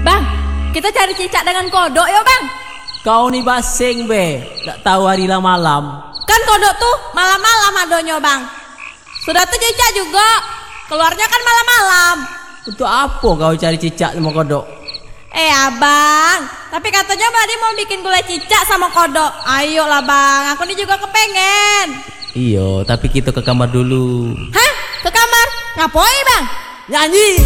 Bang, kita cari cicak dengan kodok yuk bang. Kau nih basing be, tak tahu hari lah malam. Kan kodok tuh malam-malam adonyo bang. Sudah tuh cicak juga, keluarnya kan malam-malam. Untuk apa kau cari cicak sama kodok? Abang, tapi katanya Madi mau bikin gulai cicak sama kodok. Ayolah bang, aku ini juga kepengen. Iya, tapi kita ke kamar dulu. Hah? Ke kamar? Ngapain bang? Nyanyi.